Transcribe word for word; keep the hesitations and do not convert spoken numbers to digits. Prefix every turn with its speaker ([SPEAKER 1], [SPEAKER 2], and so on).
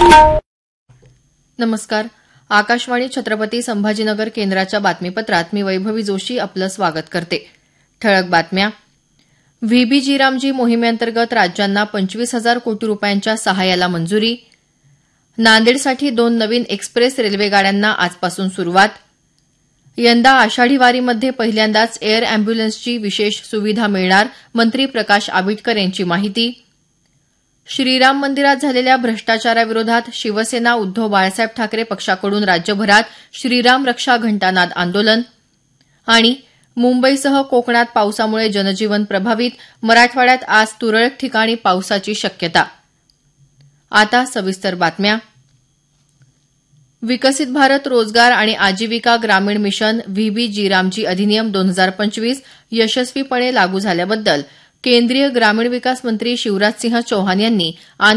[SPEAKER 1] नमस्कार. आकाशवाणी छत्रपती संभाजीनगर केंद्राच्या बातमीपत्रात मी वैभवी जोशी आपलं स्वागत करते. ठळक बातम्या. व्हीबी जीरामजी मोहिमेअंतर्गत राज्यांना पंचवीस हजार कोटी रुपयांच्या सहाय्याला मंजुरी. नांदेडसाठी दोन नवीन एक्सप्रेस रेल्वेगाड्यांना आजपासून सुरुवात. यंदा आषाढी वारीमध्ये पहिल्यांदाच एअर अॅम्ब्युलन्सची विशेष सुविधा मिळणार, मंत्री प्रकाश आंबेडकर यांची माहिती. श्रीराम मंदिरात झालेल्या भ्रष्टाचाराविरोधात शिवसेना उद्धव बाळासाहेब ठाकरे पक्षाकडून राज्यभरात श्रीराम रक्षा घंटानाद आंदोलन. आणि मुंबईसह कोकणात पावसामुळे जनजीवन प्रभावित, मराठवाड्यात आज तुरळक ठिकाणी पावसाची शक्यता. आता सविस्तर बातम्या. विकसित भारत रोजगार आणि आजीविका ग्रामीण मिशन व्हीबी जीरामजी अधिनियम दोन हजार पंचवीस यशस्वीपणे लागू झाल्याबद्दल केंद्रीय ग्रामीण विकास मंत्री शिवराज सिंह चौहान यांनी